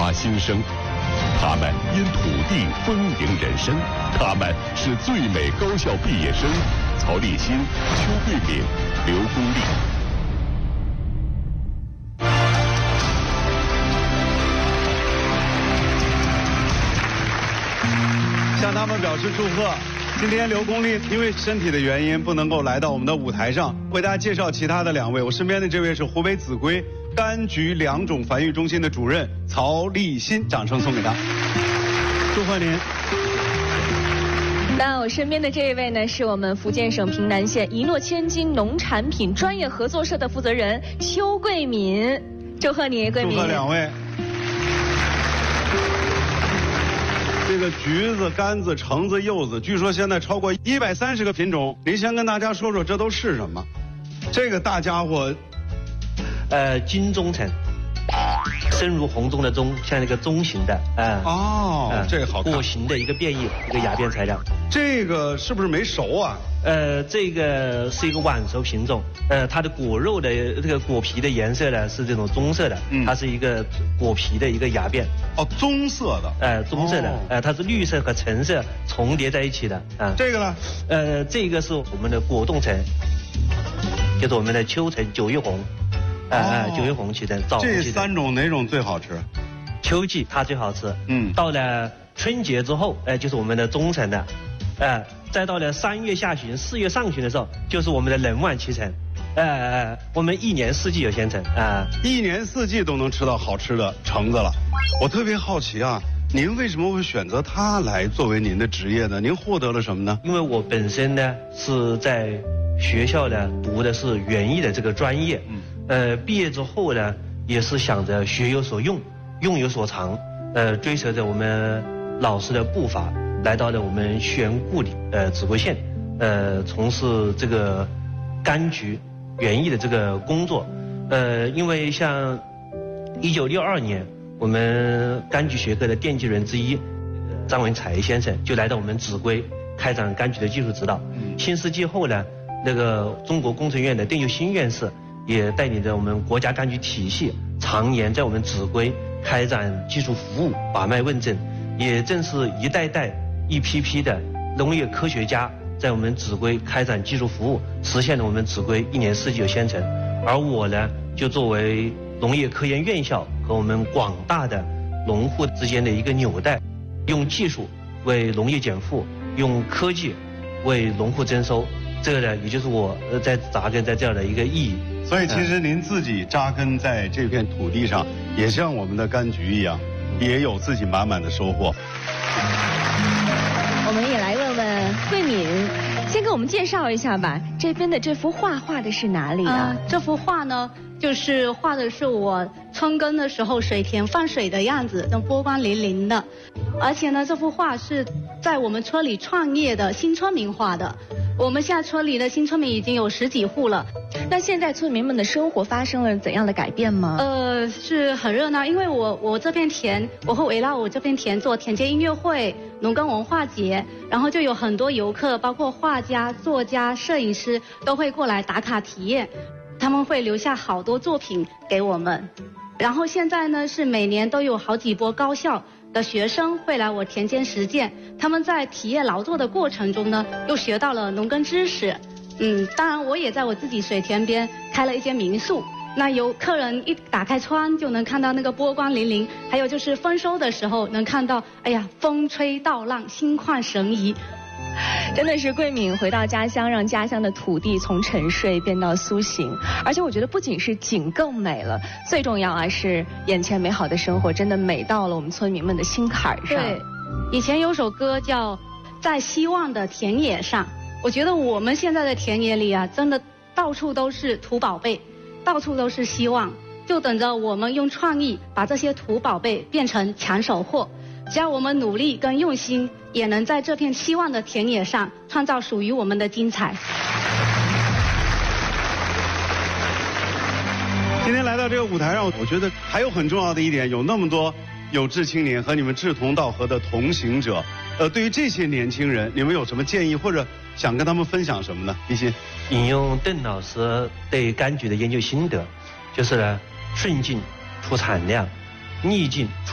发新生。他们因土地丰盈人生，他们是最美高校毕业生曹立新、邱桂敏、刘功利。 向他们表示祝贺。今天刘功利因为身体的原因不能够来到我们的舞台上，为大家介绍其他的2位。我身边的这位是湖北秭归柑橘2种繁育中心的主任曹立新，掌声送给他，祝贺您。 那我身边的这一位呢，是我们福建省平南县一诺千金农产品专业合作社的负责人邱桂敏，祝贺你，桂敏。 祝贺2位。这个橘子、柑子、橙子、柚子，据说现在超过130个品种。您先跟大家说说这都是什么？这个大家伙， 金钟橙，深如红中的钟，像那个钟形的， 这个好看。 果形的一个变异，一个芽变材料。 这个是不是没熟啊？ 这个是一个晚熟品种，它的果肉的这个果皮的颜色呢是这种棕色的，它是一个果皮的一个芽变。 哦，棕色的。 棕色的，它是绿色和橙色重叠在一起的。 这个呢？ 这个是我们的果冻橙，就是我们的秋橙、九月红，九月红起的枣红起的。 这3种哪种最好吃？ 秋季它最好吃。到了春节之后，就是我们的中橙的，再到了3月下旬、4月上旬的时候，就是我们的冷晚期橙。我们1年4季有鲜橙 ，1年4季都能吃到好吃的橙子了。我特别好奇啊，您为什么会选择它来作为您的职业呢？您获得了什么呢？ 因为我本身呢是在学校呢读的是园艺的这个专业，毕业之后呢也是想着学有所用，用有所长，追随着我们老师的步伐，来到了我们血缘故里秭归县，从事这个柑橘园艺的这个工作。因为像1962年，我们柑橘学科的奠基人之一张文才先生就来到我们秭归开展柑橘的技术指导。新世纪后呢，那个中国工程院的邓秀新院士也带领着我们国家柑橘体系，常年在我们秭归开展技术服务，把脉问诊。也正是一代代、一批批的农业科学家在我们秭归开展技术服务，实现了我们秭归1年4季有鲜橙。而我呢，就作为农业科研院校和我们广大的农户之间的一个纽带，用技术为农业减负，用科技为农户增收。这个呢，也就是我在扎根在这样的一个意义。 所以其实您自己扎根在这片土地上，也像我们的柑橘一样，也有自己满满的收获。 我们也来问问桂敏，先给我们介绍一下吧，这边的这幅画画的是哪里啊？ 这幅画呢，就是画的是我春耕的时候水田放水的样子，那波光粼粼的。而且呢，这幅画是在我们村里创业的新村民画的。我们现在村里的新村民已经有10几户了。 那现在村民们的生活发生了怎样的改变吗？ 是很热闹，因为我这片田，我会围绕我这片田做田间音乐会、农耕文化节，然后就有很多游客，包括画家、作家、摄影师都会过来打卡体验，他们会留下好多作品给我们。然后现在呢，是每年都有好几波高校的学生会来我田间实践，他们在体验劳作的过程中呢，又学到了农耕知识。当然我也在我自己水田边开了一间民宿，那有客人一打开窗就能看到那个波光粼粼，还有就是丰收的时候能看到，哎呀，风吹稻浪，心旷神怡。 真的是桂敏回到家乡，让家乡的土地从沉睡变到苏醒。而且我觉得不仅是景更美了，最重要啊是眼前美好的生活真的美到了我们村民们的心坎上。 对，以前有首歌叫《在希望的田野上》，我觉得我们现在的田野里啊，真的到处都是土宝贝，到处都是希望，就等着我们用创意把这些土宝贝变成抢手货。只要我们努力跟用心，也能在这片希望的田野上创造属于我们的精彩。 今天来到这个舞台上，我觉得还有很重要的一点，有那么多有志青年和你们志同道合的同行者。对于这些年轻人，你们有什么建议或者想跟他们分享什么呢？立新， 引用邓老师对柑橘的研究心得，就是呢，顺境出产量，逆境